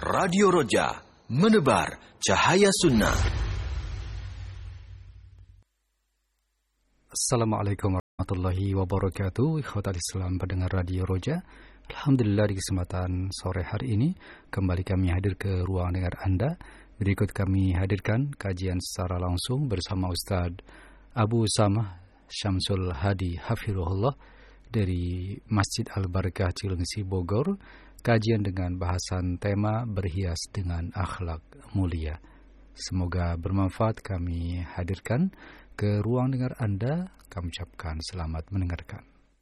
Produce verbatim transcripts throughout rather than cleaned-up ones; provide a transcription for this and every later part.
Radio Roja, menebar cahaya sunnah. Assalamualaikum warahmatullahi wabarakatuh. Ikhwatal Islam pendengar Radio Roja. Alhamdulillah di kesempatan sore hari ini kembali kami hadir ke ruang dengar Anda. Berikut kami hadirkan kajian secara langsung bersama Ustaz Abu Usamah Syamsul Hadi Hafirullah dari Masjid Al-Barakah Cilengsi Bogor. Kajian dengan bahasan tema berhias dengan akhlak mulia. Semoga bermanfaat kami hadirkan ke ruang dengar Anda. Kami ucapkan selamat mendengarkan.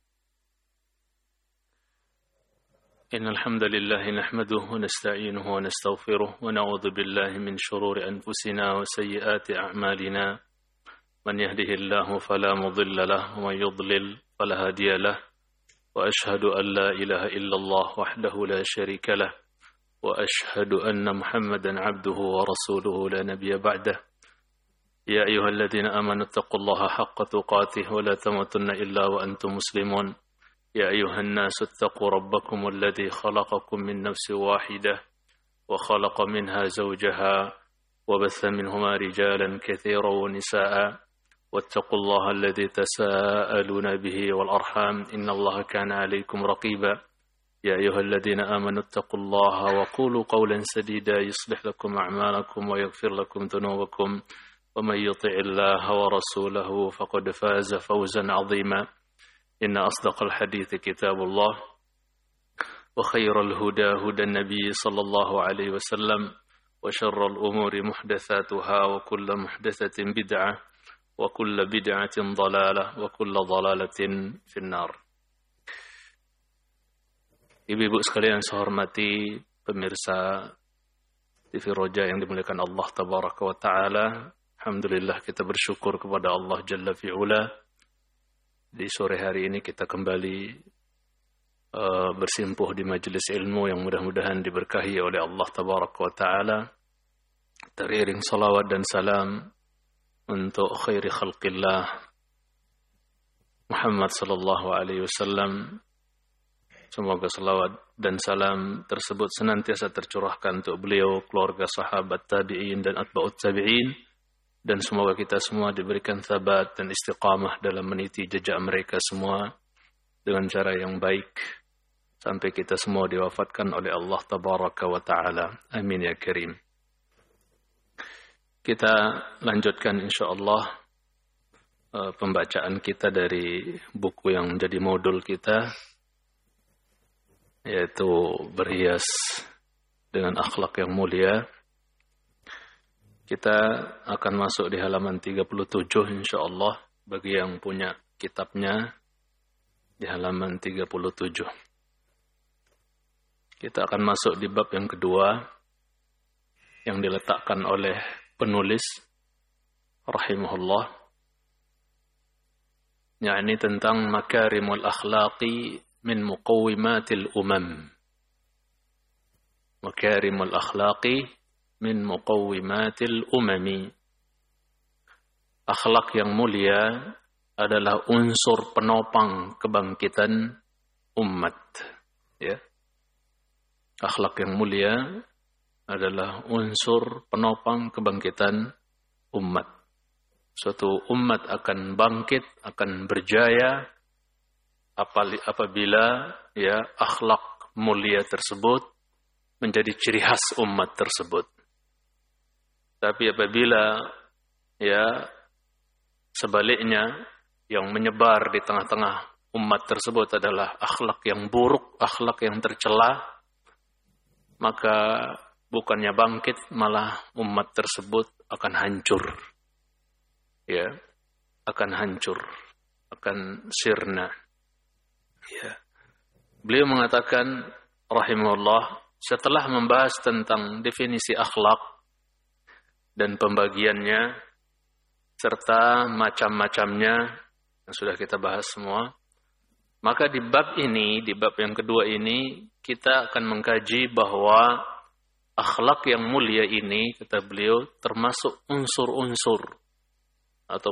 Innal hamdalillah nahmaduhu wa nasta'inuhu wa nastaghfiruh wa na'udzu billahi min shururi anfusina wa sayyiati a'malina. Man yahdihillahu fala mudilla lahu wa man yudlil fala hadiya lahu. وأشهد أن لا إله إلا الله وحده لا شريك له وأشهد أن محمدا عبده ورسوله لا نبي بعده يا أيها الذين آمنوا اتقوا الله حق تقاته ولا تموتن إلا وأنتم مسلمون يا أيها الناس اتقوا ربكم الذي خلقكم من نفس واحدة وخلق منها زوجها وبث منهما رجالا كثيرا ونساء واتقوا الله الذي تساءلون به والأرحام إن الله كان عليكم رقيبا يا أيها الذين آمنوا اتقوا الله وقولوا قولا سديدا يصلح لكم أعمالكم ويغفر لكم ذنوبكم ومن يطع الله ورسوله فقد فاز فوزا عظيما إن أصدق الحديث كتاب الله وخير الهدى هدى النبي صلى الله عليه وسلم وشر الأمور محدثاتها وكل محدثة بدعة wa kullu bid'atin dhalalah wa kullu dhalalatin finnar. Ibu-ibu sekalian saya hormati pemirsa T V Roja yang dimuliakan Allah tabaraka wa taala. Alhamdulillah kita bersyukur kepada Allah jalla fi'ula. Di sore hari ini kita kembali uh, bersimpuh di majelis ilmu yang mudah-mudahan diberkahi oleh Allah tabaraka wa taala. Teriring salawat dan salam untuk khairi khalqillah Muhammad sallallahu alaihi wasallam. Semoga salawat dan salam tersebut senantiasa tercurahkan untuk beliau, keluarga, sahabat, tabi'in dan atba'ut tabi'in, dan semoga kita semua diberikan thabat dan istiqamah dalam meniti jejak mereka semua dengan cara yang baik sampai kita semua diwafatkan oleh Allah tabaraka wa taala. Amin ya karim. Kita lanjutkan insyaallah uh, pembacaan kita dari buku yang menjadi modul kita, yaitu berhias dengan akhlak yang mulia. Kita akan masuk di halaman tiga puluh tujuh insyaallah bagi yang punya kitabnya, di halaman tiga puluh tujuh. Kita akan masuk di bab yang kedua yang diletakkan oleh penulis rahimahullah, yakni tentang makarimul akhlaqi min muqawwimatil umam. Makarimul akhlaqi min muqawwimatil umami. Akhlak yang mulia adalah unsur penopang kebangkitan umat, ya. Akhlak yang mulia adalah unsur penopang kebangkitan umat. Suatu umat akan bangkit, akan berjaya apabila ya akhlak mulia tersebut menjadi ciri khas umat tersebut. Tapi apabila ya sebaliknya yang menyebar di tengah-tengah umat tersebut adalah akhlak yang buruk, akhlak yang tercela, maka bukannya bangkit, malah umat tersebut akan hancur. Ya, akan hancur, akan sirna. Ya. Beliau mengatakan rahimahullah, setelah membahas tentang definisi akhlak dan pembagiannya serta macam-macamnya yang sudah kita bahas semua, maka di bab ini, di bab yang kedua ini, kita akan mengkaji bahwa akhlak yang mulia ini, kata beliau, termasuk unsur-unsur atau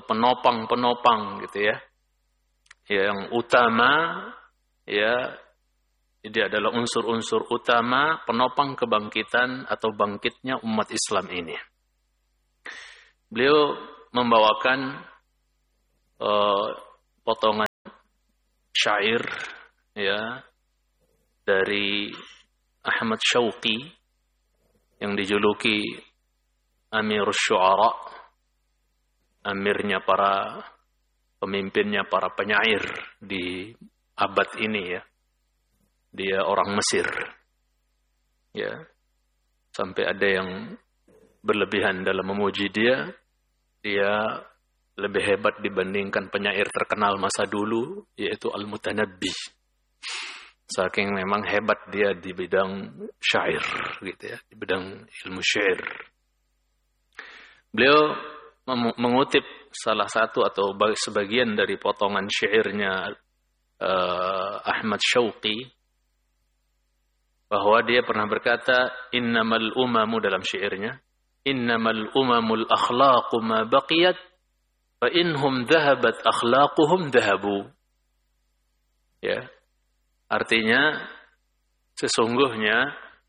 penopang-penopang gitu ya, yang utama ya Dia adalah unsur-unsur utama penopang kebangkitan atau bangkitnya umat Islam ini. Beliau membawakan uh, potongan syair ya dari Ahmad Syauqi yang dijuluki Amirus Syu'ara, amirnya para pemimpinnya para penyair di abad ini ya. Dia orang Mesir. Ya. Sampai ada yang berlebihan dalam memuji dia. Dia lebih hebat dibandingkan penyair terkenal masa dulu, yaitu Al-Mutanabbi. Saking memang hebat dia di bidang syair gitu ya, di bidang ilmu syair. Beliau mengutip salah satu atau sebagian dari potongan syairnya uh, Ahmad Syauqi, bahwa dia pernah berkata, innamal umamu dalam syairnya, innamal umamul akhlaqu ma baqiyat, fa inhum dhahabat akhlaquhum dhahabu. Ya. Artinya sesungguhnya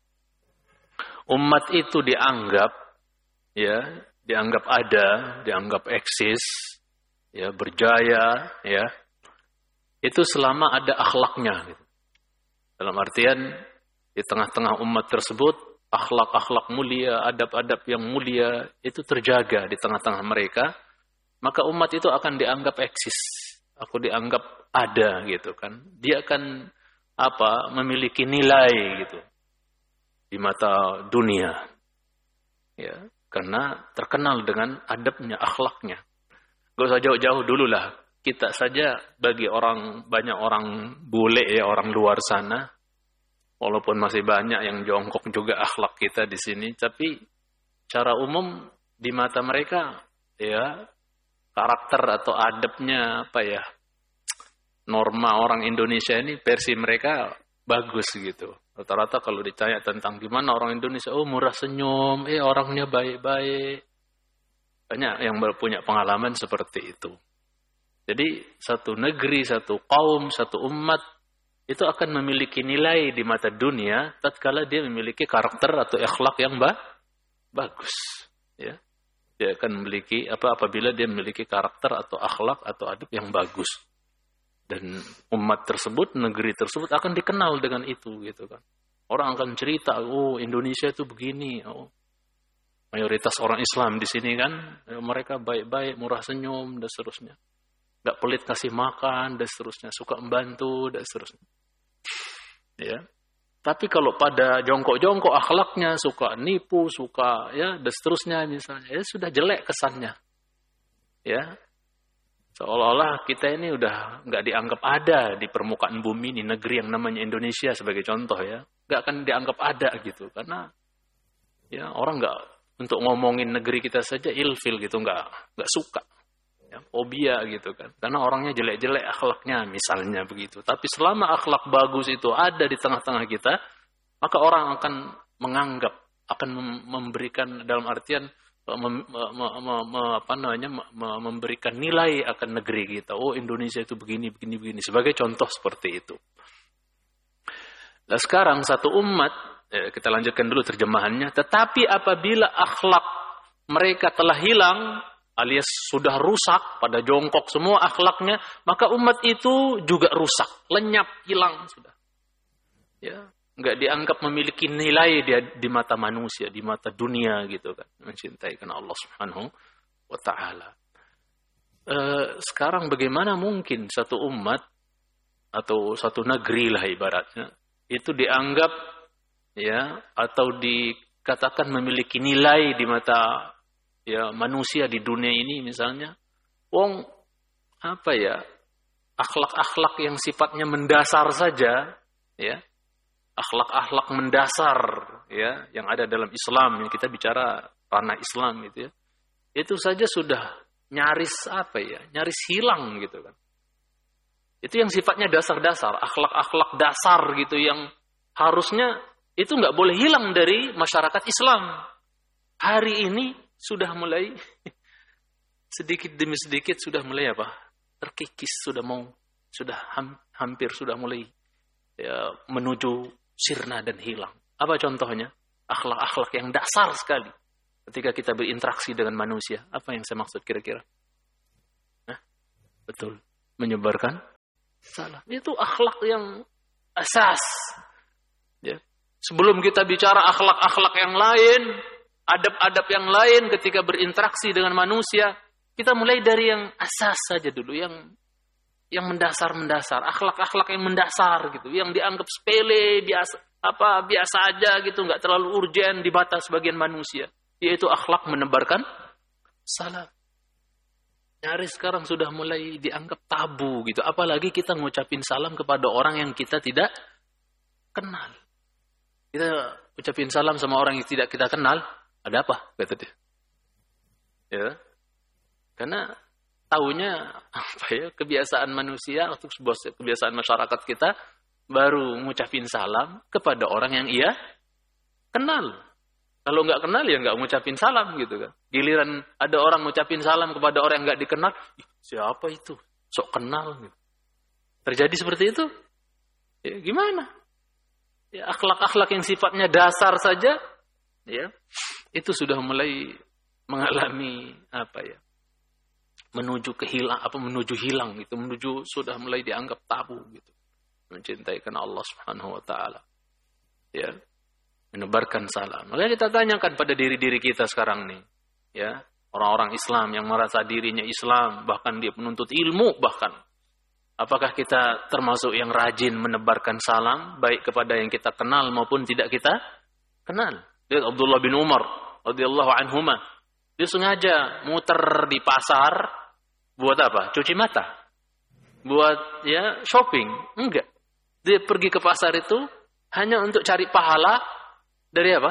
umat itu dianggap ya, dianggap ada, dianggap eksis, ya, berjaya, ya. Itu selama ada akhlaknya gitu. Dalam artian di tengah-tengah umat tersebut, akhlak-akhlak mulia, adab-adab yang mulia itu terjaga di tengah-tengah mereka, maka umat itu akan dianggap eksis, aku dianggap ada gitu kan. Dia akan apa? Memiliki nilai gitu di mata dunia. Ya, karena terkenal dengan adabnya, akhlaknya. Gak usah jauh-jauh dulu lah. Kita saja bagi orang, banyak orang bule ya, orang luar sana, walaupun masih banyak yang jongkok juga akhlak kita di sini, tapi secara umum di mata mereka ya karakter atau adabnya apa ya, norma orang Indonesia ini versi mereka bagus gitu. Rata-rata kalau ditanya tentang gimana orang Indonesia, oh murah senyum, eh orangnya baik-baik. Banyak yang punya pengalaman seperti itu. Jadi satu negeri, satu kaum, satu umat itu akan memiliki nilai di mata dunia tatkala dia memiliki karakter atau akhlak yang ba- bagus, ya. Dia akan memiliki apa apabila dia memiliki karakter atau akhlak atau adab yang bagus. Dan umat tersebut, negeri tersebut akan dikenal dengan itu gitu kan. Orang akan cerita, oh Indonesia itu begini, oh mayoritas orang Islam di sini kan, mereka baik-baik, murah senyum dan seterusnya. Gak pelit kasih makan dan seterusnya, suka membantu dan seterusnya. Ya. Tapi kalau pada jongkok-jongkok akhlaknya, suka nipu, suka ya dan seterusnya misalnya, ya sudah jelek kesannya. Ya. Seolah-olah kita ini udah nggak dianggap ada di permukaan bumi ini, negeri yang namanya Indonesia sebagai contoh ya, nggak akan dianggap ada gitu, karena ya orang nggak, untuk ngomongin negeri kita saja ilfil gitu, nggak nggak suka, ya, fobia gitu kan, karena orangnya jelek-jelek akhlaknya misalnya begitu. Tapi selama akhlak bagus itu ada di tengah-tengah kita, maka orang akan menganggap, akan memberikan dalam artian Mem, me, me, me, apa namanya, me, memberikan nilai akan negeri kita. Oh Indonesia itu begini, begini, begini. Sebagai contoh seperti itu. Nah sekarang satu umat, ya, kita lanjutkan dulu terjemahannya. Tetapi apabila akhlak mereka telah hilang, alias sudah rusak, pada jongkok semua akhlaknya, maka umat itu juga rusak, lenyap, hilang sudah. Ya. Nggak dianggap memiliki nilai dia di mata manusia, di mata dunia gitu kan, mencintai karena Allah Subhanahu wa taala. E, sekarang bagaimana mungkin satu umat atau satu negeri lah ibaratnya itu dianggap ya atau dikatakan memiliki nilai di mata ya manusia di dunia ini misalnya, wong apa ya, akhlak-akhlak yang sifatnya mendasar saja ya. Akhlak-akhlak mendasar ya yang ada dalam Islam, yang kita bicara ranah Islam gitu ya. Itu saja sudah nyaris apa ya? Nyaris hilang gitu kan. Itu yang sifatnya dasar-dasar, akhlak-akhlak dasar gitu yang harusnya itu nggak boleh hilang dari masyarakat Islam. Hari ini sudah mulai sedikit demi sedikit sudah mulai apa? Terkikis, sudah mau sudah ham, hampir sudah mulai ya, menuju sirna dan hilang. Apa contohnya? Akhlak-akhlak yang dasar sekali ketika kita berinteraksi dengan manusia. Apa yang saya maksud kira-kira? Nah, betul. Menyebarkan salam. Itu akhlak yang asas. Ya. Sebelum kita bicara akhlak-akhlak yang lain, adab-adab yang lain ketika berinteraksi dengan manusia, kita mulai dari yang asas saja dulu, yang yang mendasar-mendasar, akhlak-akhlak yang mendasar gitu, yang dianggap sepele, biasa apa biasa aja gitu, nggak terlalu urgen di mata sebagian manusia, yaitu akhlak menebarkan salam. Nyaris sekarang sudah mulai dianggap tabu gitu, apalagi kita ngucapin salam kepada orang yang kita tidak kenal. Kita ucapin salam sama orang yang tidak kita kenal, ada apa? Kata dia. Ya, karena taunya apa ya, kebiasaan manusia atau sebuah kebiasaan masyarakat kita baru ngucapin salam kepada orang yang ia kenal. Kalau nggak kenal ya nggak ngucapin salam gitu kan. Giliran ada orang ngucapin salam kepada orang yang nggak dikenal, siapa itu? Sok kenal gitu. Terjadi seperti itu? Ya, gimana? Ya, akhlak-akhlak yang sifatnya dasar saja, ya, itu sudah mulai mengalami apa ya? Menuju kehilang, apa menuju hilang gitu, menuju sudah mulai dianggap tabu gitu. Mencintai karena Allah Subhanahu wa taala. Ya. Menebarkan salam. Maka kita tanyakan pada diri-diri kita sekarang nih, ya, orang-orang Islam yang merasa dirinya Islam, bahkan dia penuntut ilmu bahkan. Apakah kita termasuk yang rajin menebarkan salam baik kepada yang kita kenal maupun tidak kita kenal? Lihat Abdullah bin Umar radhiyallahu anhuma. Dia sengaja muter di pasar buat apa? Cuci mata. Buat ya shopping? Enggak. Dia pergi ke pasar itu hanya untuk cari pahala dari apa?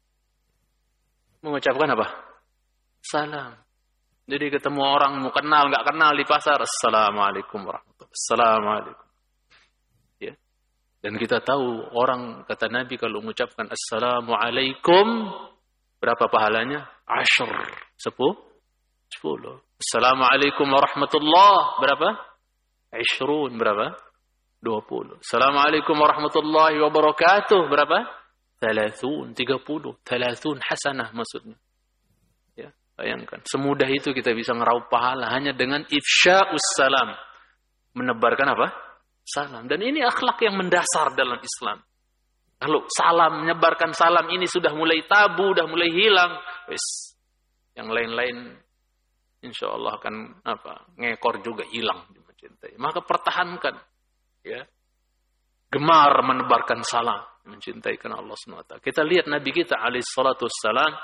Mengucapkan apa? Salam. Jadi ketemu orang mau kenal, nggak kenal di pasar, Assalamualaikum warahmatullahi wabarakatuh. Assalamualaikum. Ya. Dan kita tahu orang, kata Nabi, kalau mengucapkan Assalamualaikum, berapa pahalanya? Ashur. Sepuluh. Sepuluh. Assalamualaikum warahmatullahi berapa? Ishrun berapa? Dua puluh. Assalamualaikum warahmatullahi wabarakatuh berapa? Thalathun. Tiga puluh. Thalathun hasanah maksudnya. Ya, bayangkan. Semudah itu kita bisa ngeraup pahala hanya dengan ifsya'us salam. Menebarkan apa? Salam. Dan ini akhlak yang mendasar dalam Islam. Kalau salam, menyebarkan salam ini sudah mulai tabu, sudah mulai hilang, wis, yang lain-lain insya Allah akan apa? Ngekor juga hilang. Mencintai. Maka pertahankan, ya, gemar menebarkan salam, mencintai karena Allah subhanahu wa taala. Kita lihat Nabi kita alaihi salatu wassalam,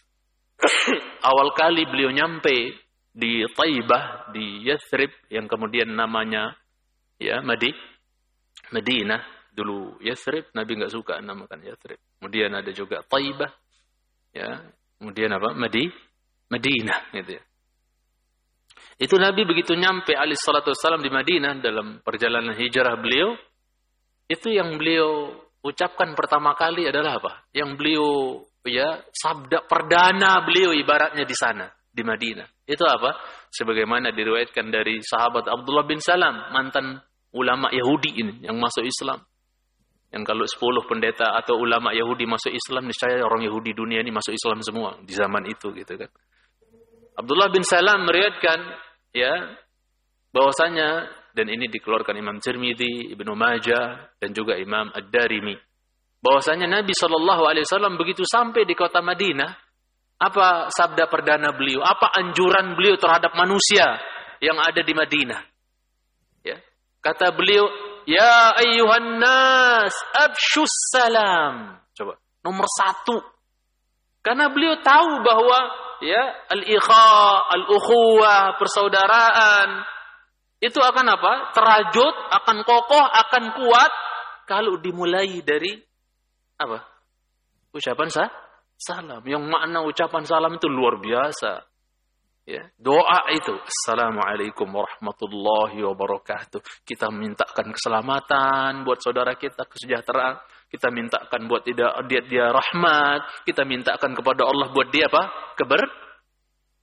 awal kali beliau nyampe di Taibah, di Yathrib, yang kemudian namanya ya Madi, Madinah. Dulu Yathrib, Nabi nggak suka namakan Yathrib. Kemudian ada juga Taibah, ya. Kemudian apa? Madi, Madinah, gitu ya. Itu Nabi begitu nyampe alaihi salatu wassalam di Madinah dalam perjalanan hijrah beliau, itu yang beliau ucapkan pertama kali adalah apa? Yang beliau ya sabda perdana beliau ibaratnya di sana di Madinah. Itu apa? Sebagaimana diriwayatkan dari sahabat Abdullah bin Salam, mantan ulama Yahudi ini yang masuk Islam. Yang kalau sepuluh pendeta atau ulama Yahudi masuk Islam, niscaya orang Yahudi dunia ini masuk Islam semua di zaman itu, gitu kan. Abdullah bin Salam meriwayatkan ya bahwasanya, dan ini dikeluarkan Imam Tirmidzi, Ibnu Majah dan juga Imam Ad-Darimi, bahwasanya Nabi shallallahu alaihi wasallam begitu sampai di kota Madinah, apa sabda perdana beliau, apa anjuran beliau terhadap manusia yang ada di Madinah? Ya, kata beliau, ya ayyuhan nas, abshus salam. Coba, nomor satu. Karena beliau tahu bahwa ya al-ikha, al-ukhuwah, persaudaraan itu akan apa? Terajut, akan kokoh, akan kuat kalau dimulai dari apa? Ucapan sah? Salam. Yang makna ucapan salam itu luar biasa. Ya, doa itu, Assalamualaikum warahmatullahi wabarakatuh. Kita mintakan keselamatan buat saudara kita, kesejahteraan. Kita mintakan buat dia, dia, dia rahmat. Kita mintakan kepada Allah buat dia apa? Keber,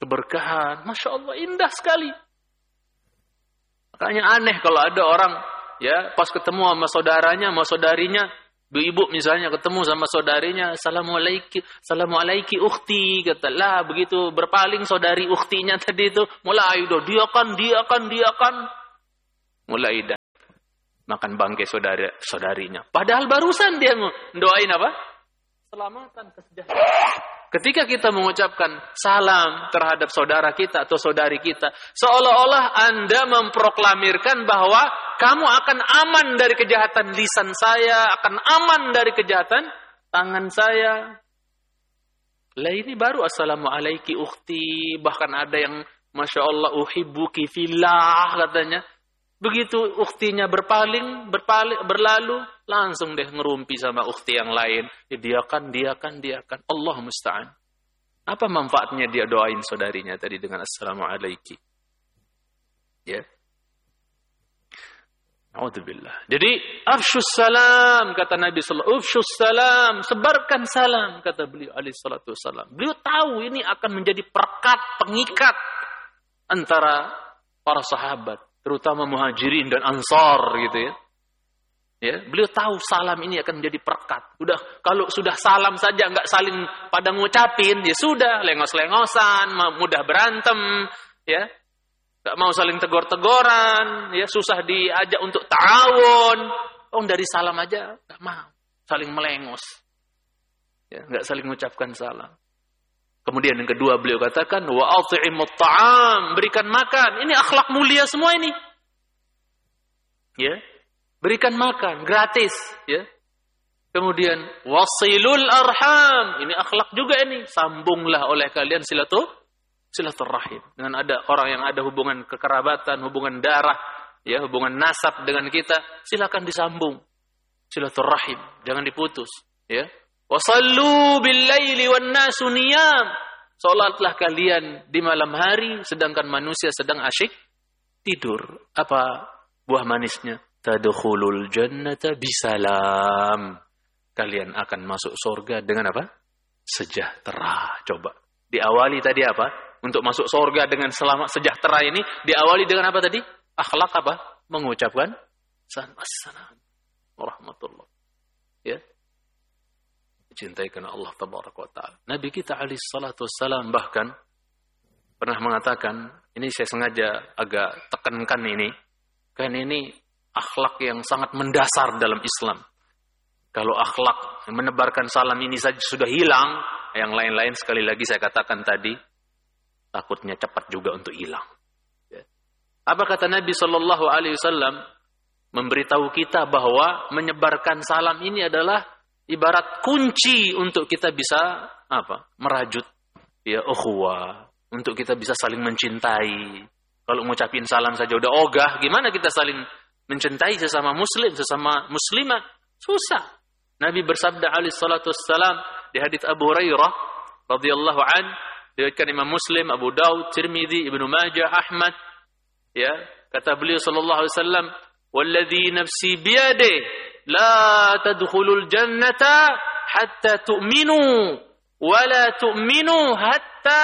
keberkahan. Masya Allah, indah sekali. Makanya aneh kalau ada orang ya pas ketemu sama saudaranya, sama saudarinya, ibu misalnya ketemu sama saudarinya, Assalamualaikum, Assalamualaikum ukhti, kata lah begitu berpaling saudari ukhtinya tadi itu, mulai udah dia kan, dia kan, dia kan, mulai dah makan bangkai saudari saudarinya. Padahal barusan dia doain apa? Selamatan, kesejahteraan. Ketika kita mengucapkan salam terhadap saudara kita atau saudari kita, seolah-olah Anda memproklamirkan bahwa kamu akan aman dari kejahatan lisan saya, akan aman dari kejahatan tangan saya. Lah ini baru assalamualaikum ukhti, bahkan ada yang masya Allah uhibbuki fillah katanya. Begitu ukhtinya berpaling, berpaling, berlalu, langsung deh ngerumpi sama ukhti yang lain. Ya, dia kan, dia kan, dia kan. Allah musta'an. Apa manfaatnya dia doain saudarinya tadi dengan assalamualaikum? Ya. A'udzubillah. Jadi, afshus salam, kata Nabi sallallahu alaihi wasallam. Afshus salam, sebarkan salam, kata beliau alaihi salatu wassalam. Beliau tahu ini akan menjadi perekat, pengikat antara para sahabat, terutama muhajirin dan ansar gitu ya. Ya, beliau tahu salam ini akan menjadi perekat. Udah kalau sudah salam saja nggak saling pada ngucapin, ya sudah lengos-lengosan, mudah berantem, ya. Nggak mau saling tegor-tegoran, ya susah diajak untuk ta'awun. Oh, dari salam aja nggak mau, saling melengos. Ya, nggak saling mengucapkan salam. Kemudian yang kedua beliau katakan wa at'imut ta'am, berikan makan. Ini akhlak mulia semua ini. Ya. Berikan makan gratis, ya. Kemudian wasilul arham, ini akhlak juga ini. Sambunglah oleh kalian silatu silaturahim. Dengan ada orang yang ada hubungan kekerabatan, hubungan darah, ya, hubungan nasab dengan kita, silakan disambung. Silaturahim, jangan diputus, ya. Wasallu bil-laili wan-nasu niyam. Salatlah kalian di malam hari sedangkan manusia sedang asyik tidur. Apa buah manisnya? Tadkhulul jannata bisalam. Kalian akan masuk surga dengan apa? Sejahtera. Coba. Diawali tadi apa? Untuk masuk surga dengan selamat sejahtera ini diawali dengan apa tadi? Akhlak apa? Mengucapkan assalamualaikum warahmatullahi. Ya. Cintai karena Allah tabaraka wa ta'ala. Nabi kita alaihi salatu wassalam bahkan pernah mengatakan, ini saya sengaja agak tekankan ini, kan ini akhlak yang sangat mendasar dalam Islam. Kalau akhlak menebarkan salam ini saja sudah hilang, yang lain-lain sekali lagi saya katakan tadi, takutnya cepat juga untuk hilang. Apa kata Nabi sallallahu alaihi wasallam? Memberitahu kita bahwa menyebarkan salam ini adalah ibarat kunci untuk kita bisa apa? Merajut ya ukhuwah, untuk kita bisa saling mencintai. Kalau ngucapin salam saja udah ogah, gimana kita saling mencintai sesama muslim, sesama muslimah? Susah. Nabi bersabda alaihi salatu wassalam di hadits Abu Hurairah radhiyallahu an, diriwayatkan Imam Muslim, Abu Daud, Tirmidzi, Ibnu Majah, Ahmad, ya, kata beliau sallallahu alaihi wasallam, "Walladzi nafsi biyadihi لا تدخلوا الجنة حتى تؤمنوا ولا تؤمنوا حتى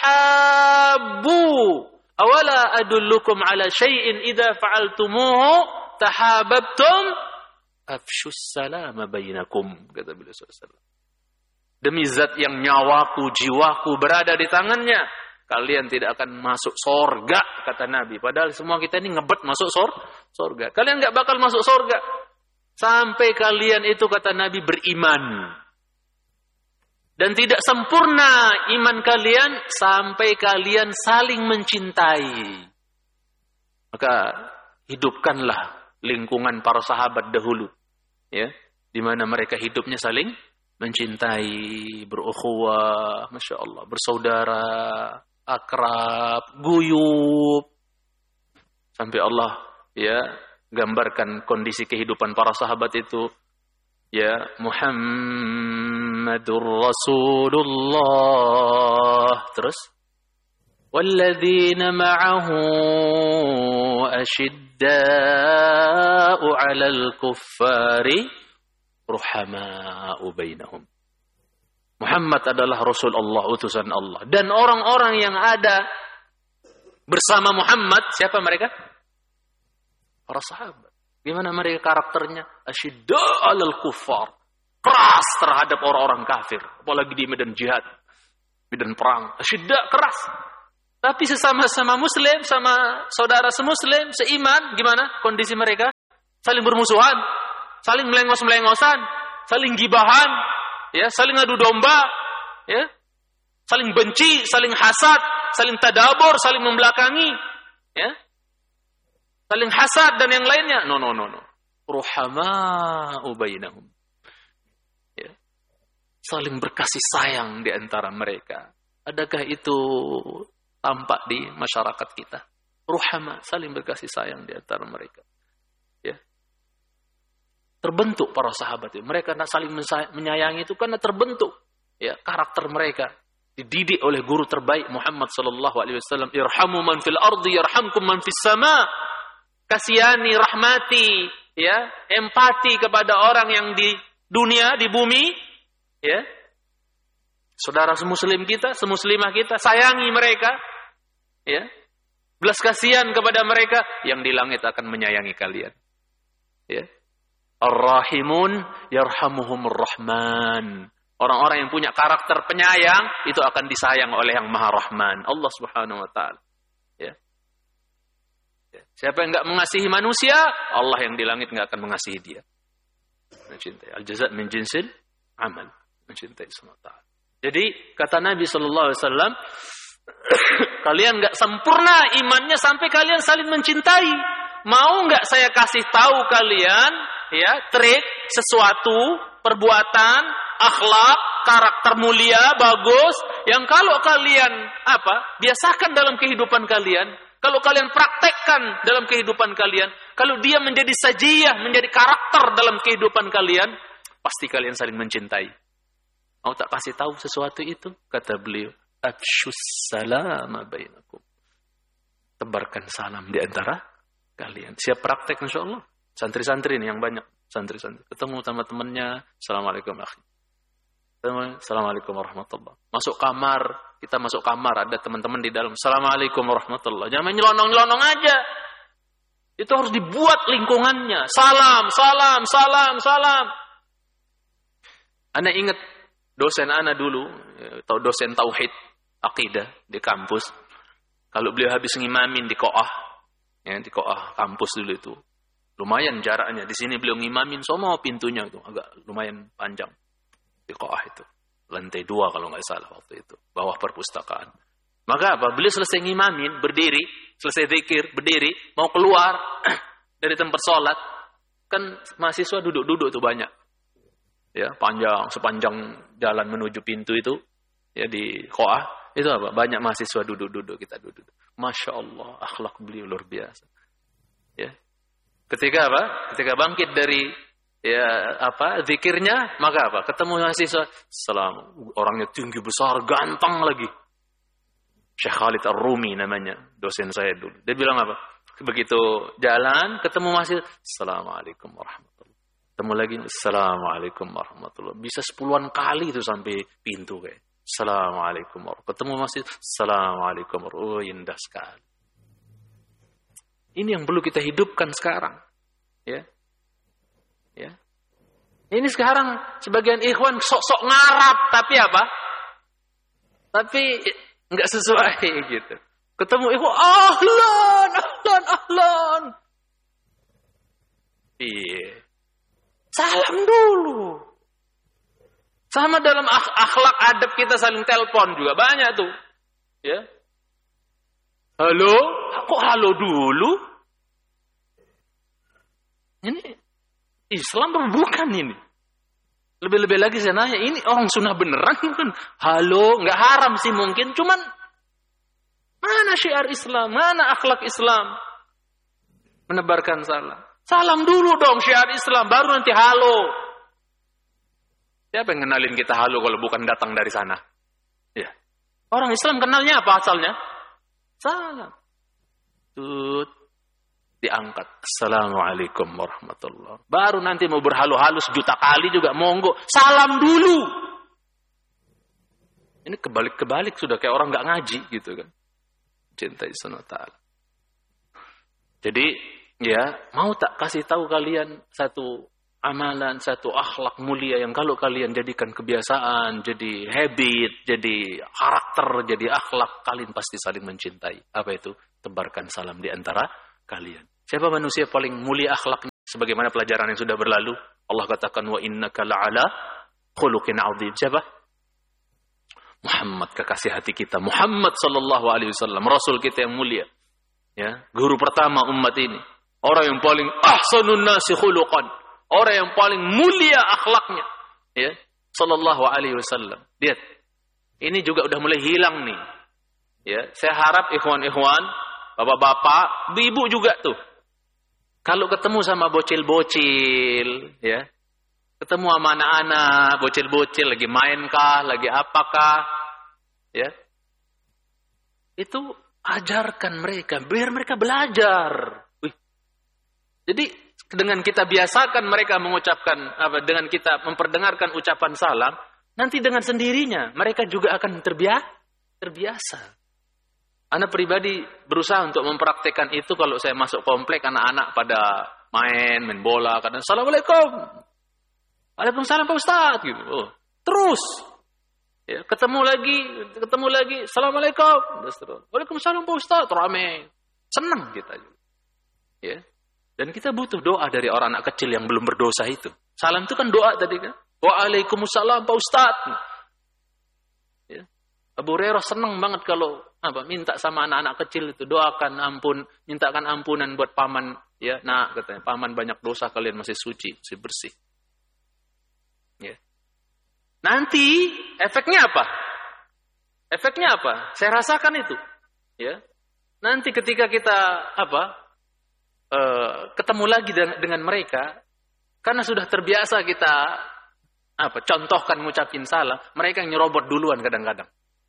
تحابوا أولا أدلكم على شيء إذا فعلتموه تحاببتم أفشوا السلام بينكم." kata beliau sallallahu alaihi wasallam. Demi zat yang nyawaku, jiwaku berada di tangannya, kalian tidak akan masuk surga, kata Nabi. Padahal semua kita ini ngebet masuk surga. Kalian nggak bakal masuk surga sampai kalian itu, kata Nabi, beriman. Dan tidak sempurna iman kalian sampai kalian saling mencintai. Maka hidupkanlah lingkungan para sahabat dahulu, ya, di mana mereka hidupnya saling mencintai, berukhuwah, masya Allah, bersaudara, akrab, guyub, sampai Allah, ya, gambarkan kondisi kehidupan para sahabat itu, ya, Muhammadur Rasulullah, terus walladzina ma'ahu asyidda'u 'alal kuffari ruhama'u bainahum. Muhammad adalah Rasul Allah, utusan Allah, dan orang-orang yang ada bersama Muhammad, siapa mereka? Para sahabat. Gimana mereka karakternya? Asyidda 'alal kuffar. Keras terhadap orang-orang kafir, apalagi di medan jihad, medan perang. Asyidda, keras. Tapi sesama-sama muslim, sama saudara semuslim, seiman, gimana kondisi mereka? Saling bermusuhan, saling melengos-melengosan, saling gibahan, ya, saling adu domba, ya, saling benci, saling hasad, saling tadabur, saling membelakangi, ya, saling hasad dan yang lainnya. No, no, no, no. Ruhama'u bainahum. Ya. Saling berkasih sayang di antara mereka. Adakah itu tampak di masyarakat kita? Ruhama, saling berkasih sayang di antara mereka. Ya. Terbentuk para sahabat itu. Mereka saling menyayangi itu karena terbentuk, ya, karakter mereka. Dididik oleh guru terbaik Muhammad sallallahu alaihi wasallam. Irhamu man fil ardi yarhamkum man fis sama. Kasihani, rahmati, ya, empati kepada orang yang di dunia, di bumi, ya. Saudara semuslim kita, semuslimah kita, sayangi mereka, ya. Belas kasihan kepada mereka, yang di langit akan menyayangi kalian. Ya. Ar-Rahimun yarhamuhumur Rahman. Orang-orang yang punya karakter penyayang itu akan disayang oleh Yang Maha Rahman, Allah Subhanahu wa taala. Ya. Ya. Siapa yang enggak mengasihi manusia, Allah yang di langit enggak akan mengasihi dia. Mencintai. Al-jaza' min jinsil amal. Mencintai semata. Jadi kata Nabi sallallahu alaihi wasallam, kalian enggak sempurna imannya sampai kalian saling mencintai. Mau enggak saya kasih tahu kalian, ya, trik, sesuatu, perbuatan, akhlak, karakter mulia, bagus, yang kalau kalian apa? Biasakan dalam kehidupan kalian, kalau kalian praktekkan dalam kehidupan kalian, kalau dia menjadi sajiyah, menjadi karakter dalam kehidupan kalian, pasti kalian saling mencintai. Mau tak kasih tahu sesuatu itu? Kata beliau, afshus salama bainakum. Tebarkan salam di antara kalian. Siap praktek insyaallah. Santri-santri ini yang banyak. Santri-santri. Ketemu sama temannya, assalamualaikum akhi. Assalamualaikum warahmatullahi. Masuk kamar, kita masuk kamar, ada teman-teman di dalam. Assalamualaikum warahmatullahi. Jangan main nyelonong-nyelonong aja. Itu harus dibuat lingkungannya. Salam, salam, salam, salam. Ana ingat dosen ana dulu, atau dosen tauhid, akidah di kampus. Kalau beliau habis ngimamin di Qoah, ya, di Qoah kampus dulu itu. Lumayan jaraknya. Di sini beliau ngimamin, semua pintunya itu agak lumayan panjang. Di Qoah itu. Lantai dua kalau nggak salah waktu itu. Bawah perpustakaan. Maka apa? Beliau selesai ngimamin, berdiri. Selesai zikir, berdiri. Mau keluar dari tempat sholat. Kan mahasiswa duduk-duduk tuh banyak. Ya, panjang, sepanjang jalan menuju pintu itu. Ya, di Qoah. Itu apa? Banyak mahasiswa duduk-duduk. Kita duduk. Masya Allah. Akhlak beliau luar biasa. Ya. Ketika apa? Ketika bangkit dari ya apa zikirnya, maka apa? Ketemu mahasiswa, salam, orangnya tinggi besar, ganteng lagi. Syekh Khalid Ar-Rumi namanya, dosen saya dulu. Dia bilang apa? Begitu jalan, ketemu mahasiswa, assalamualaikum warahmatullahi. Ketemu lagi, assalamualaikum warahmatullahi. Bisa sepuluhan kali itu sampai pintu kayak. Assalamualaikum warahmatullahi. Ketemu mahasiswa, assalamualaikum warahmatullahi. Oh, indah sekali. Ini yang perlu kita hidupkan sekarang. Ya. Ya. Ini sekarang sebagian ikhwan sok-sok ngarap, tapi apa? Tapi enggak sesuai gitu. Ketemu ikhwan, ahlan, ahlan, ahlan. Iya. Salam dulu. Sama dalam akh- akhlak adab kita saling telepon juga banyak tuh. Ya. Halo? Kok halo dulu? Ini Islam bukan ini. Lebih-lebih lagi saya nanya, ini orang sunnah beneran kan? Halo, nggak haram sih mungkin, cuman mana syiar Islam, mana akhlak Islam? Menebarkan salam. Salam dulu dong syiar Islam, baru nanti halo. Siapa yang kenalin kita halo kalau bukan datang dari sana? Ya. Orang Islam kenalnya apa asalnya? Salam. Tut. Diangkat. Assalamualaikum warahmatullahi. Baru nanti mau berhalu-halu sejuta kali juga monggo. Salam dulu. Ini kebalik-kebalik sudah kayak orang nggak ngaji gitu kan. Cintai sunnah ta'ala. Jadi Ya, mau tak kasih tahu kalian satu amalan, satu akhlak mulia yang kalau kalian jadikan kebiasaan, jadi habit, jadi karakter, jadi akhlak, kalian pasti saling mencintai. Apa itu? Tebarkan salam di antara kalian. Siapa manusia paling mulia akhlaknya? Sebagaimana pelajaran yang sudah berlalu, Allah katakan wa innaka la'ala khuluqin 'adzim. Siapa? Muhammad, kekasih hati kita, Muhammad sallallahu alaihi wasallam, rasul kita yang mulia. Ya, guru pertama umat ini. Orang yang paling ahsanun nasi khuluqan, orang yang paling mulia akhlaknya, ya, sallallahu alaihi wasallam. Lihat, ini juga udah mulai hilang nih. Ya, saya harap ikhwan-ikhwan, bapak-bapak, ibu juga tuh. Kalau ketemu sama bocil-bocil, ya, ketemu sama anak-anak, bocil-bocil lagi main kah, lagi apakah, ya, itu ajarkan mereka, biar mereka belajar. Wih. Jadi dengan kita biasakan mereka mengucapkan apa, dengan kita memperdengarkan ucapan salam, nanti dengan sendirinya mereka juga akan terbiasa. terbiasa. Anak pribadi berusaha untuk mempraktekkan itu kalau saya masuk komplek, anak-anak pada main, main bola, kadang assalamualaikum, waalaikumsalam Pak Ustaz, gitu. Oh, terus, ya, ketemu lagi, ketemu lagi, assalamualaikum, waalaikumsalam Pak Ustaz, rame, senang kita, ya. Dan kita butuh doa dari orang anak kecil yang belum berdosa itu. Salam itu kan doa tadi kan. Waalaikumsalam Pak Ustaz. Ya. Abu Hurairah senang banget kalau apa minta sama anak-anak kecil itu, doakan ampun, mintakan ampunan buat paman, ya, nak, katanya, paman banyak dosa, kalian masih suci, masih bersih. Ya. Nanti efeknya apa? Efeknya apa? Saya rasakan itu. Ya. Nanti ketika kita apa? Uh, ketemu lagi dengan, dengan mereka, karena sudah terbiasa kita apa? Contohkan ngucapin salam, mereka yang nyerobot duluan kadang-kadang.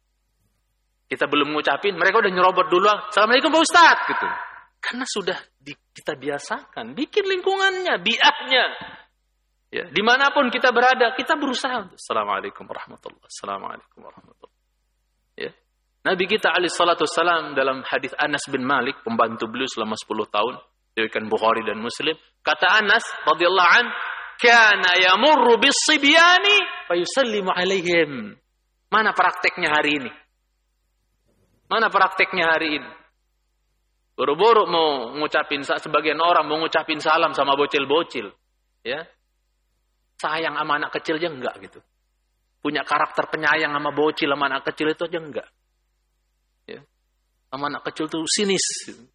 Kita belum ngucapin, mereka udah nyerobot duluan. Assalamualaikum Pak Ustaz, gitu. Karena sudah di, kita biasakan, bikin lingkungannya, bi'ahnya. Ya, dimanapun kita berada, kita berusaha. Assalamualaikum warahmatullahi wabarakatuh. Assalamualaikum warahmatullahi wabarakatuh. Ya. Nabi kita alaihi salatu wassalam dalam hadis Anas bin Malik, pembantu beliau selama sepuluh tahun, diriwayatkan Bukhari dan Muslim. Kata Anas radhiyallahu an, "Kana yamurru bis-sibyani fa yusallimu alaihim." Mana prakteknya hari ini? Mana prakteknya hari ini? Buru-buru mau ngucapin, sebagian orang mau ngucapin salam sama bocil-bocil, ya. Sayang sama anak kecil aja enggak gitu. Punya karakter penyayang sama bocil, sama anak kecil itu aja enggak. Ya. Sama anak kecil tuh sinis.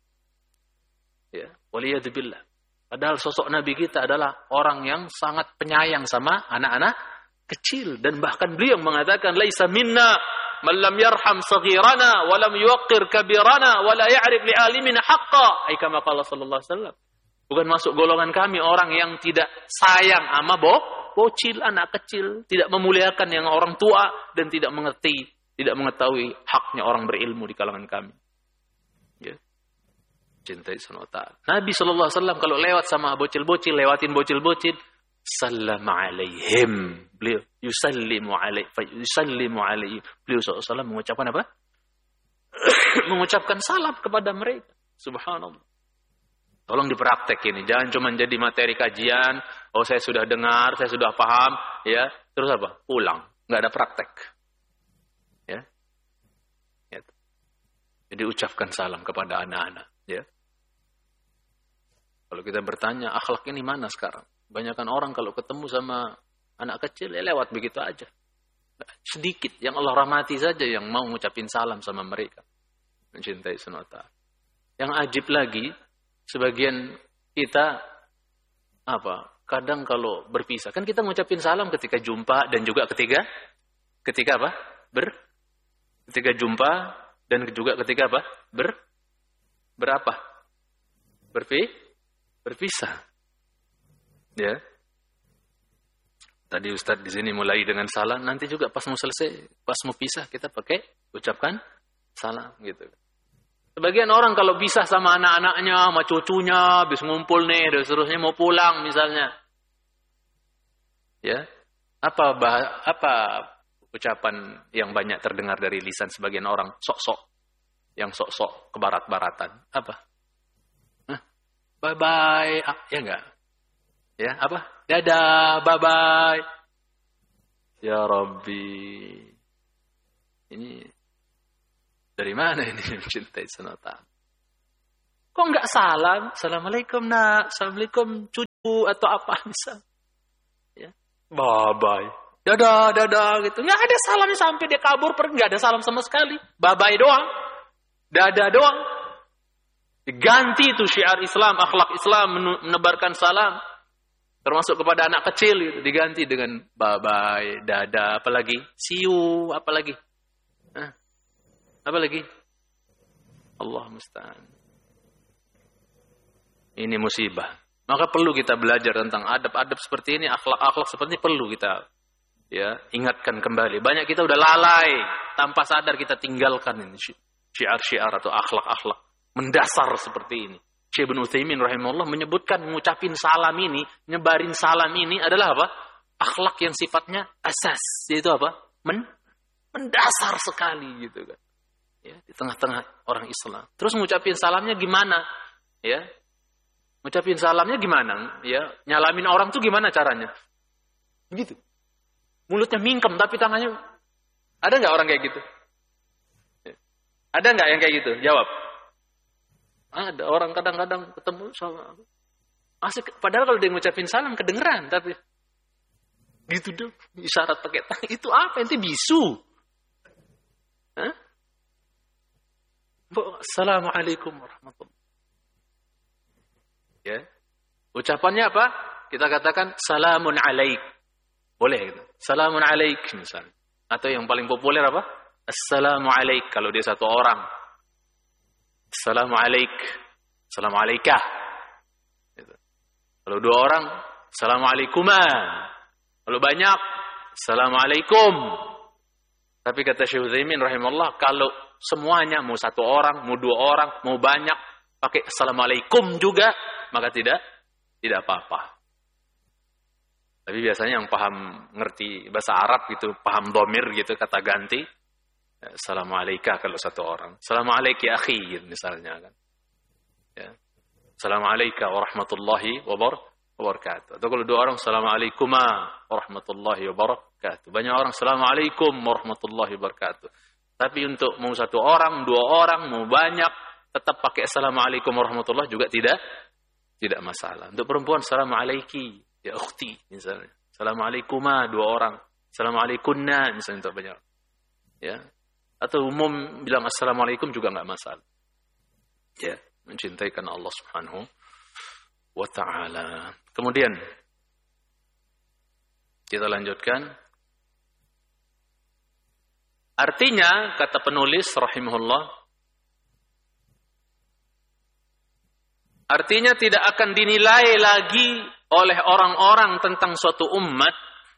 Ya, waliyadzubillah. Padahal sosok Nabi kita adalah orang yang sangat penyayang sama anak-anak kecil, dan bahkan beliau mengatakan laisa minna man lam yarham saghirana wa lam yuwaqqir kabirana wa la ya'rif li alimina haqqa. Ai kama qala sallallahu alaihi wasallam. Bukan masuk golongan kami orang yang tidak sayang sama bo, bocil, anak kecil, tidak memuliakan yang orang tua, dan tidak mengerti, tidak mengetahui haknya orang berilmu di kalangan kami. Ya. Cintai Subhanahu wa ta'ala. Nabi sallallahu alaihi wasallam kalau lewat sama bocil-bocil, lewatin bocil-bocil, salam alaihim. Beliau yusallimu alaihi, yusallimu alaihi. Beliau sallallahu alaihi wasallam mengucapkan apa? Mengucapkan salam kepada mereka. Subhanallah. Tolong dipraktek ini, jangan cuma jadi materi kajian, oh saya sudah dengar, saya sudah paham, ya, terus apa? Pulang, nggak ada praktek. Ya. Ya. Jadi ucapkan salam kepada anak-anak, ya. Kalau kita bertanya, akhlak ini mana sekarang? Banyakan orang kalau ketemu sama anak kecil, ya lewat begitu aja. Sedikit yang Allah rahmati saja yang mau ngucapin salam sama mereka. Mencintai sunata. Yang ajib lagi, sebagian kita apa? Kadang kalau berpisah, kan kita ngucapin salam ketika jumpa dan juga ketika ketika apa? Ber ketika jumpa dan juga ketika apa? Ber berapa? Berpi berpisah. Ya. Tadi Ustadz di sini mulai dengan salam, nanti juga pas mau selesai, pas mau pisah kita pakai ucapkan salam gitu. Sebagian orang kalau pisah sama anak-anaknya, sama cucunya, habis ngumpul nih, dan seterusnya mau pulang misalnya. Ya. Apa bah, apa ucapan yang banyak terdengar dari lisan sebagian orang, sok-sok, yang sok-sok kebarat-baratan. Apa? Hah? bye-bye. Ah, ya enggak? Ya, apa? Dadah, bye-bye. Ya Rabbi. Ini dari mana ini mencintai sunatan? Kok enggak salam? Assalamualaikum nak, assalamualaikum cucu atau apa misal? Ya, bye-bye. Dadah, dadah gitu. Enggak ada salamnya sampai dia kabur pergi, enggak ada salam sama sekali. Bye-bye doang. Dadah doang. Diganti itu syiar Islam, akhlak Islam menebarkan salam. Termasuk kepada anak kecil gitu, diganti dengan bye-bye, dadah, apalagi see you, apalagi. Hah? Apalagi? Allah musta'an. Ini musibah. Maka perlu kita belajar tentang adab-adab seperti ini, akhlak-akhlak seperti ini perlu kita ya ingatkan kembali. Banyak kita udah lalai, tanpa sadar kita tinggalkan ini syiar-syiar atau akhlak-akhlak mendasar seperti ini. Syekh Ibnu Utsaimin rahimahullah menyebutkan mengucapin salam ini, nyebarin salam ini adalah apa? Akhlak yang sifatnya asas, yaitu apa? Men mendasar sekali gitu kan. Ya, di tengah-tengah orang Islam. Terus mengucapin salamnya gimana? Ya. Ngucapin salamnya gimana? Ya, nyalamin orang tuh gimana caranya? Begitu. Mulutnya mingkem tapi tangannya ada nggak orang kayak gitu? Ya. Ada nggak yang kayak gitu? Jawab. Ada orang kadang-kadang ketemu sama asik, padahal kalau dia ngucapin salam kedengeran tapi gitu dong, isyarat pakai tangan. Itu apa? Itu bisu. Hah? Assalamualaikum warahmatullahi. Ya. Ucapannya apa? Kita katakan salamun alaik. Boleh gitu. Salamun alaik misalnya. Atau yang paling populer apa? Assalamu alaik kalau dia satu orang. Assalamu alaik. Assalamu alaikah. Gitu. Kalau dua orang, assalamu alaikumah. Kalau banyak, assalamu alaikum. Tapi kata Syekh Utsaimin rahimahullah, kalau semuanya mau satu orang, mau dua orang, mau banyak pakai assalamualaikum juga, maka tidak tidak apa-apa. Tapi biasanya yang paham ngerti bahasa Arab gitu, paham dhamir gitu, kata ganti assalamualaikum kalau satu orang. Assalamualaikum ya akhi gitu misalnya kan. Ya. Assalamualaikum warahmatullahi wabarakatuh. Atau kalau dua orang assalamualaikum warahmatullahi wabarakatuh. Banyak orang assalamualaikum warahmatullahi wabarakatuh. Tapi untuk mau satu orang, dua orang, mau banyak tetap pakai assalamualaikum warahmatullahi juga tidak tidak masalah. Untuk perempuan assalamualaikum ya ukhti misalnya. Assalamualaikum dua orang. Assalamualaikumna misalnya untuk banyak. Ya. Atau umum bilang assalamualaikum juga enggak masalah. Ya, mencintai karena Allah Subhanahu wa taala. Kemudian kita lanjutkan. Artinya kata penulis rahimahullah, artinya tidak akan dinilai lagi oleh orang-orang tentang suatu umat,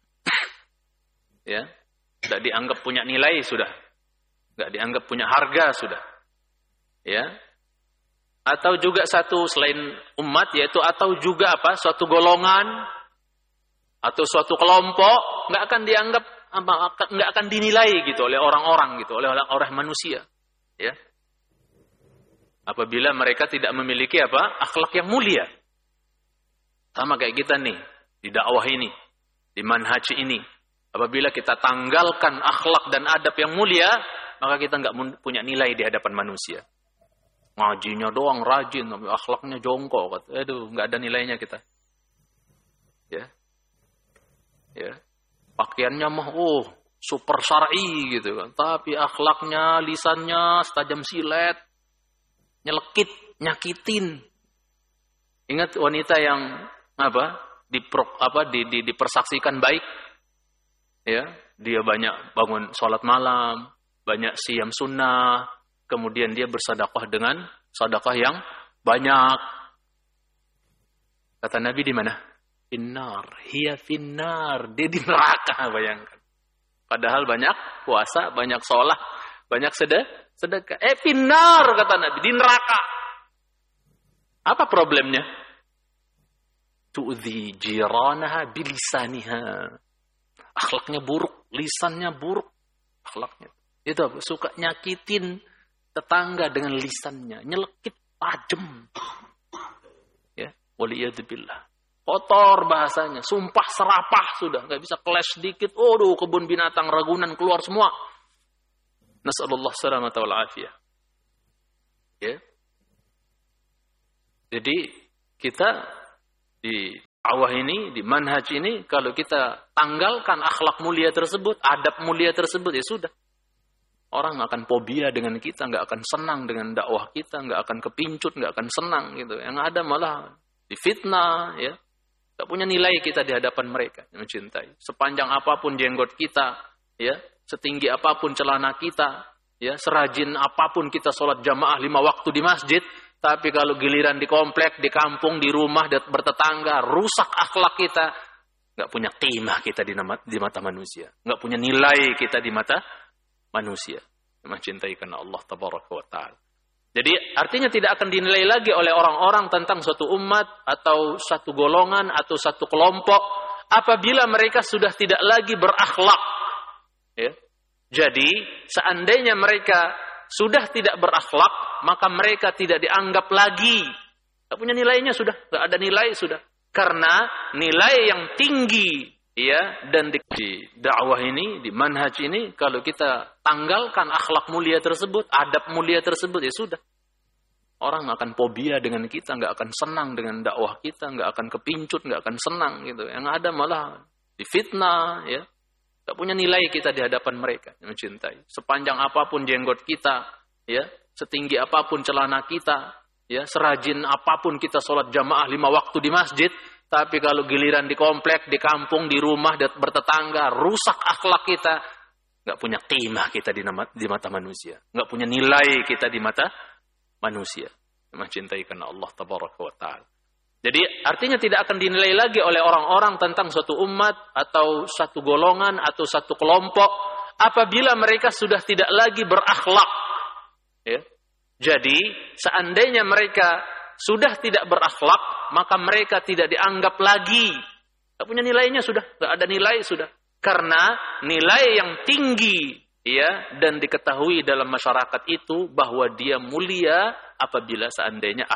ya, tidak dianggap punya nilai sudah, tidak dianggap punya harga sudah, ya, atau juga satu selain umat yaitu atau juga apa suatu golongan atau suatu kelompok nggak akan dianggap apa nggak akan dinilai gitu oleh orang-orang gitu oleh orang manusia, ya. Apabila mereka tidak memiliki apa? Akhlak yang mulia. Sama kayak kita nih, di dakwah ini, di manhaj ini. Apabila kita tanggalkan akhlak dan adab yang mulia, maka kita nggak punya nilai di hadapan manusia. Ngajinya doang rajin, tapi akhlaknya jongkok. Aduh, nggak ada nilainya kita. Ya. Ya. Pakaiannya mah, oh, super syar'i gitu kan. Tapi akhlaknya, lisannya setajam silet. Nyelekit, nyakitin. Ingat wanita yang apa? Dipro, apa di, di, dipersaksikan baik. Ya, dia banyak bangun sholat malam, banyak siyam sunnah, kemudian dia bersedekah dengan sedekah yang banyak. Kata Nabi di mana? Finnar, hiya finnar, dia di neraka, bayangkan. Padahal banyak puasa, banyak sholat, banyak sedekah. Sedekah. Eh, finnar, kata Nabi. Di neraka. Apa problemnya? Tu'zi jiranaha bilisaniha. Akhlaknya buruk. Lisannya buruk. Akhlaknya. Itu apa? Suka nyakitin tetangga dengan lisannya. Nyelekit tajam. Waliyadzubillah. Kotor bahasanya, sumpah serapah sudah, nggak bisa keles sedikit. Aduh, kebun binatang Ragunan keluar semua. Nasallallahu salamata wal afiyah. Ya. Jadi kita di dakwah ini, di manhaj ini, kalau kita tanggalkan akhlak mulia tersebut, adab mulia tersebut, ya sudah. Orang akan fobia dengan kita, nggak akan senang dengan dakwah kita, nggak akan kepincut, nggak akan senang gitu. Yang ada malah difitnah, ya. Nggak punya nilai kita di hadapan mereka yang mencintai. Sepanjang apapun jenggot kita, ya, setinggi apapun celana kita, ya, serajin apapun kita sholat jamaah lima waktu di masjid, tapi kalau giliran di komplek, di kampung, di rumah, bertetangga, rusak akhlak kita, nggak punya qimah kita di, nama, di mata manusia, nggak punya nilai kita di mata manusia. Mencintai karena Allah tabaraka wa ta'ala. Jadi artinya tidak akan dinilai lagi oleh orang-orang tentang suatu umat atau satu golongan atau satu kelompok apabila mereka sudah tidak lagi berakhlak. Ya. Jadi seandainya mereka sudah tidak berakhlak, maka mereka tidak dianggap lagi. Tidak punya nilainya sudah, tidak ada nilai sudah. Karena nilai yang tinggi, ya, dan di, di dakwah ini, di manhaj ini, kalau kita tanggalkan akhlak mulia tersebut, adab mulia tersebut, ya sudah. Orang akan fobia dengan kita, nggak akan senang dengan dakwah kita, nggak akan kepincut, nggak akan senang gitu. Yang ada malah difitnah, ya. Nggak punya nilai kita di hadapan mereka yang mencintai. Sepanjang apapun jenggot kita, ya, setinggi apapun celana kita, ya, serajin apapun kita sholat jamaah lima waktu di masjid, tapi kalau giliran di komplek, di kampung, di rumah, bertetangga, rusak akhlak kita, nggak punya qimah kita di, nama, di mata manusia, nggak punya nilai kita di mata manusia. Mencintai karena Allah tabaraka wa ta'ala. Jadi artinya tidak akan dinilai lagi oleh orang-orang tentang suatu umat atau satu golongan atau satu kelompok apabila mereka sudah tidak lagi berakhlak. Ya. Jadi seandainya mereka sudah tidak berakhlak, maka mereka tidak dianggap lagi. Tidak punya nilainya sudah, tidak ada nilai sudah. Karena nilai yang tinggi, ya, dan diketahui dalam masyarakat itu bahwa dia mulia apabila seandainya